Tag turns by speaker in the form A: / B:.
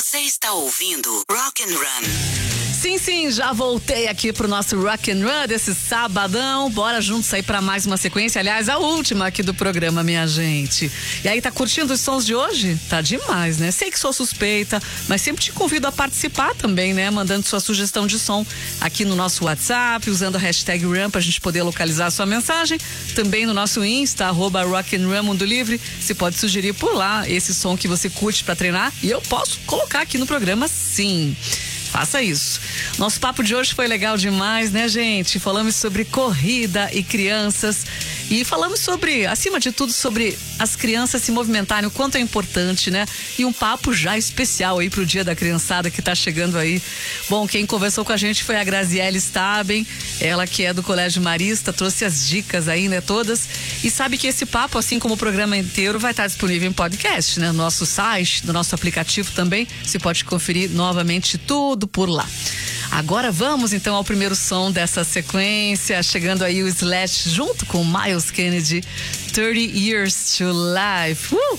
A: Você está ouvindo Rock and Run.
B: Sim, já voltei aqui pro nosso Rock and Run desse sabadão. Bora juntos aí pra mais uma sequência, aliás, a última aqui do programa, minha gente. E aí, tá curtindo os sons de hoje? Tá demais, né? Sei que sou suspeita, mas sempre te convido a participar também, né? Mandando sua sugestão de som aqui no nosso WhatsApp, usando a hashtag Run pra gente poder localizar a sua mensagem. Também no nosso Insta, @Rock and Run Mundo Livre. Você pode sugerir por lá esse som que você curte pra treinar e eu posso colocar aqui no programa, sim. Faça isso. Nosso papo de hoje foi legal demais, né, gente? Falamos sobre corrida e crianças e falamos sobre, acima de tudo, sobre as crianças se movimentarem, o quanto é importante, né? E um papo já especial aí pro Dia da Criançada que tá chegando aí. Bom, quem conversou com a gente foi a Graziele Staben, ela que é do Colégio Marista, trouxe as dicas aí, né, todas. E sabe que esse papo, assim como o programa inteiro, vai estar disponível em podcast, né? No nosso site, no nosso aplicativo também, você pode conferir novamente tudo por lá. Agora vamos então ao primeiro som dessa sequência, chegando aí o Slash junto com Miles Kennedy, 30 Years to Life.